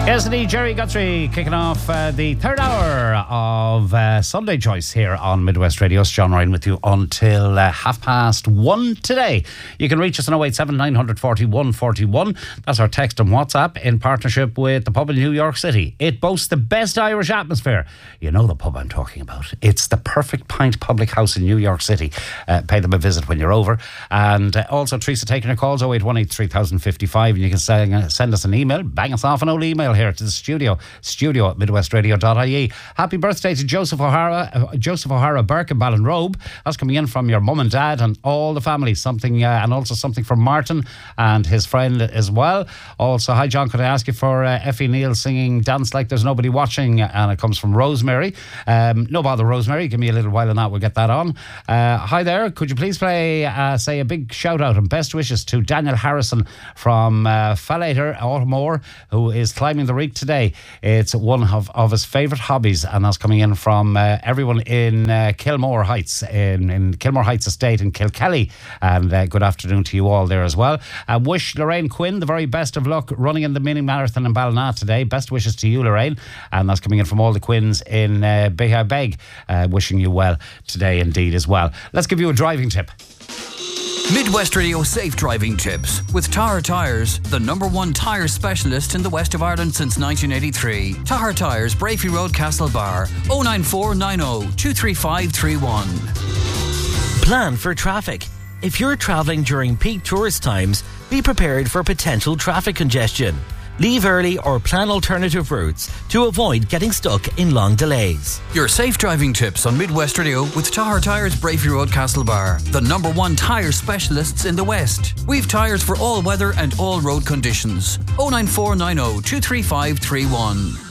Yes, indeed, Jerry Guthrie kicking off the third hour of Sunday Choice here on Midwest Radio. It's John Ryan with you until 1:30 today. You can reach us on 087 940 141. That's our text and WhatsApp in partnership with the pub in New York City. It boasts the best Irish atmosphere. You know the pub I'm talking about. It's the Perfect Pint Public House in New York City. Pay them a visit when you're over. And also, Teresa taking your calls 0818 3055, and you can send us an email. Bang us off an old email here to the studio at midwestradio.ie. Happy birthday to Joseph O'Hara Burke in Ballinrobe. That's coming in from your mum and dad and all the family. Something and also something from Martin and his friend as well. Also, hi John, could I ask you for Effie Neal singing Dance Like There's Nobody Watching, and it comes from Rosemary. No bother, Rosemary, give me a little while on that, we'll get that on. Hi there, could you please play say a big shout out and best wishes to Daniel Harrison from Fallator Automore, who is climbing the Reek today. It's one of his favourite hobbies, and that's coming in from everyone in Kilmore Heights, in Kilmore Heights Estate in Kilkelly. And good afternoon to you all there as well. Wish Lorraine Quinn the very best of luck running in the mini marathon in Ballina today. Best wishes to you, Lorraine. And that's coming in from all the Quinns in Beha-Beg. Wishing you well today indeed as well. Let's give you a driving tip. Midwest Radio Safe Driving Tips with Tahar Tyres, the #1 tyre specialist in the west of Ireland since 1983. Tahar Tyres, Brafey Road, Castlebar, 09490 23531. Plan for traffic. If you're travelling during peak tourist times, be prepared for potential traffic congestion. Leave early or plan alternative routes to avoid getting stuck in long delays. Your safe driving tips on Midwest Radio with Tahar Tyres, Brafey Road, Castlebar, the #1 tyre specialists in the West. We've tyres for all weather and all road conditions. 09490 23531.